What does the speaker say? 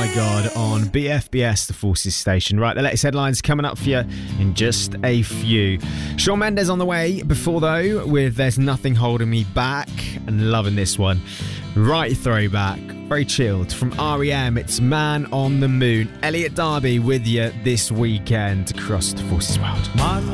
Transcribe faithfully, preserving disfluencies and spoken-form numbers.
My God on B F B S, the Forces station. Right, the latest headlines coming up for you in just a few. Shawn Mendes on the way before, though, with There's Nothing Holding Me Back, and loving this one. Right throwback, very chilled. From R E M, it's Man on the Moon. Elliot Darby with you this weekend across the Forces world. My